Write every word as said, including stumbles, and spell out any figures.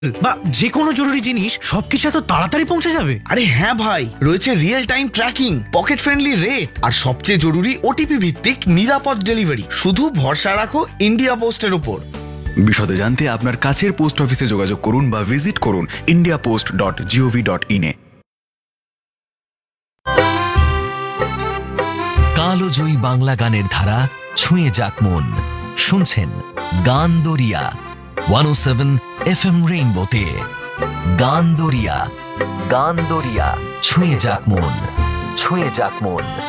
বা যে কোনো জরুরি জিনিস সবকিছু এত তাড়াতাড়ি পৌঁছে যাবে? আরে হ্যাঁ ভাই, রয়েছে real time tracking, pocket friendly rate আর সবচেয়ে জরুরি ওটিপি ভিত্তিক নিরাপদ ডেলিভারি। শুধু ভরসা রাখো ইন্ডিয়া পোস্টের উপর। বিশদে জানতে আপনার কাছের পোস্ট অফিসে যোগাযোগ করুন বা ভিজিট করুন India post dot gov dot in a. কালোজয়ী Bangla গানের ধারা ছুঁয়ে যাক মন। শুনছেন গান দরিয়া ওয়ান ও সেভেন এফ এম রেইনবোতে। গান দরিয়া, গান দরিয়া ছুঁয়ে যাক মন, ছুঁয়ে যাক মন।